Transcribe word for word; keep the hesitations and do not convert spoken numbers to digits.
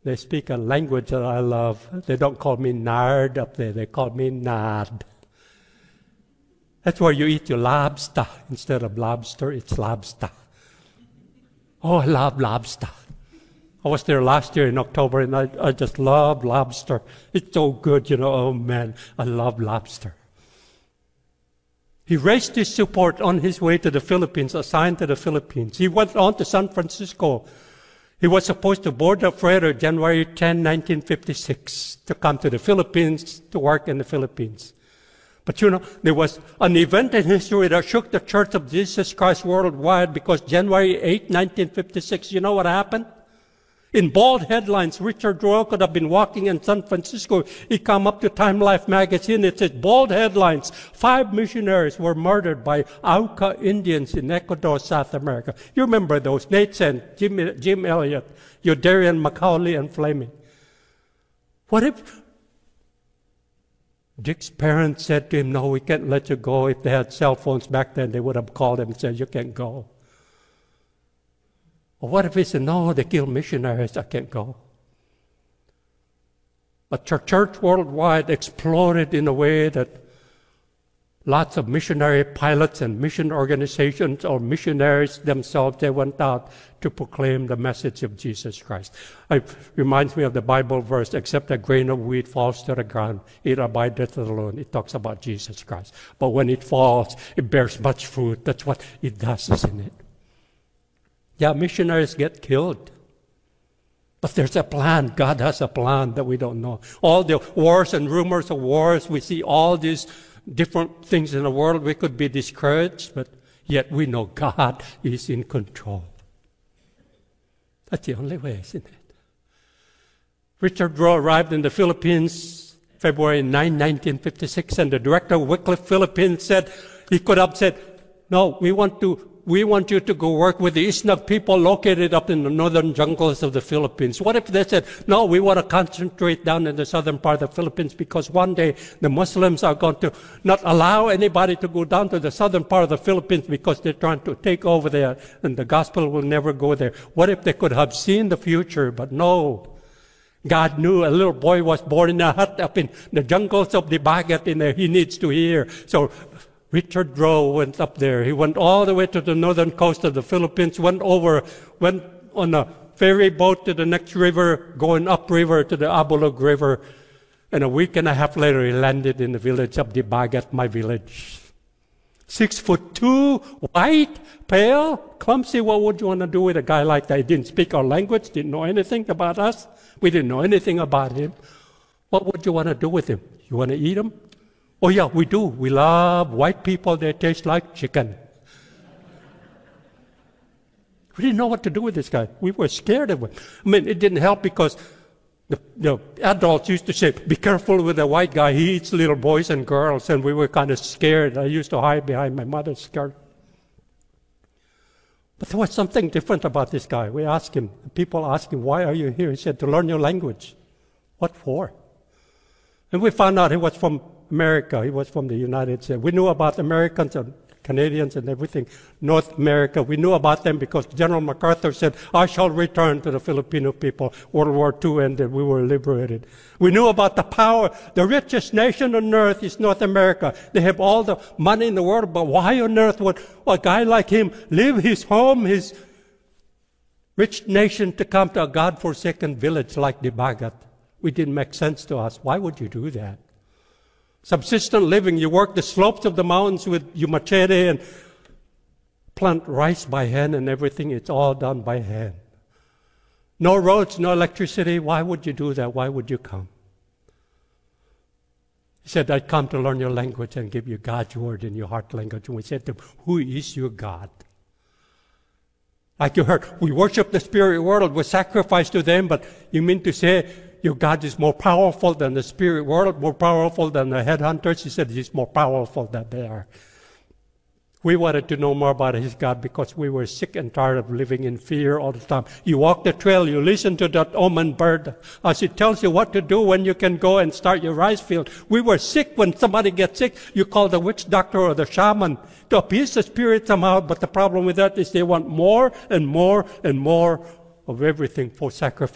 They speak a language that I love. They don't call me Nard up there. They call me Nad. That's where you eat your lobster. Instead of lobster, it's lobster. Oh, I love lobster. I was there last year in October, and I, I just love lobster. It's so good, you know. Oh, man, I love lobster. He raised his support on his way to the Philippines, assigned to the Philippines. He went on to San Francisco. He was supposed to board a freighter January tenth, nineteen fifty-six, to come to the Philippines, to work in the Philippines. But you know, there was an event in history that shook the Church of Jesus Christ worldwide, because January eighth, nineteen fifty-six, you know what happened? In bold headlines, Richard Rohr could have been walking in San Francisco. He come up to Time Life magazine. It says, bold headlines, five missionaries were murdered by Auca Indians in Ecuador, South America. You remember those, Nate Sen, Jim, Jim Elliott, Youderian, Macaulay, and Fleming. What if Dick's parents said to him, no, we can't let you go? If they had cell phones back then, they would have called him and said, you can't go. Or what if he said, no, they kill missionaries, I can't go. But the church worldwide exploded in a way that lots of missionary pilots and mission organizations or missionaries themselves, they went out to proclaim the message of Jesus Christ. It reminds me of the Bible verse, except a grain of wheat falls to the ground, it abideth alone. It talks about Jesus Christ. But when it falls, it bears much fruit. That's what it does, isn't it? Yeah, missionaries get killed. But there's a plan. God has a plan that we don't know. All the wars and rumors of wars, we see all these different things in the world. We could be discouraged, but yet we know God is in control. That's the only way, isn't it? Richard Rohr arrived in the Philippines February ninth, nineteen fifty-six, and the director of Wycliffe Philippines said, he could have said, no, we want to We want you to go work with the Isnag people located up in the northern jungles of the Philippines. What if they said, no, we want to concentrate down in the southern part of the Philippines, because one day the Muslims are going to not allow anybody to go down to the southern part of the Philippines because they're trying to take over there and the gospel will never go there. What if they could have seen the future? But no. God knew a little boy was born in a hut up in the jungles of the Bagat, in there. He needs to hear. So Richard Rohr went up there. He went all the way to the northern coast of the Philippines, went over, went on a ferry boat to the next river, going upriver to the Abulog River. And a week and a half later, he landed in the village of Dibagat, my village. Six foot two, white, pale, clumsy. What would you want to do with a guy like that? He didn't speak our language, didn't know anything about us. We didn't know anything about him. What would you want to do with him? You want to eat him? Oh yeah, we do. We love white people. They taste like chicken. We didn't know what to do with this guy. We were scared of him. I mean, it didn't help because the, the adults used to say, be careful with the white guy. He eats little boys and girls. And we were kind of scared. I used to hide behind my mother's skirt. But there was something different about this guy. We asked him, people asked him, why are you here? He said, to learn your language. What for? And we found out he was from America. He was from the United States. We knew about Americans and Canadians and everything. North America, we knew about them because General MacArthur said, I shall return to the Filipino people. World War Two ended. We were liberated. We knew about the power. The richest nation on earth is North America. They have all the money in the world, but why on earth would a guy like him leave his home, his rich nation, to come to a God-forsaken village like Dibagat? It didn't make sense to us. Why would you do that? Subsistent living, you work the slopes of the mountains with your machete and plant rice by hand and everything. It's all done by hand. No roads, no electricity. Why would you do that? Why would you come? He said, I'd come to learn your language and give you God's word in your heart language. And we said to him, who is your God? Like you heard, we worship the spirit world, we sacrifice to them, but you mean to say your God is more powerful than the spirit world, more powerful than the headhunters? He said he's more powerful than they are. We wanted to know more about his God because we were sick and tired of living in fear all the time. You walk the trail, you listen to that omen bird as it tells you what to do when you can go and start your rice field. We were sick. When somebody gets sick, you call the witch doctor or the shaman to appease the spirit somehow. But the problem with that is they want more and more and more of everything for sacrifice.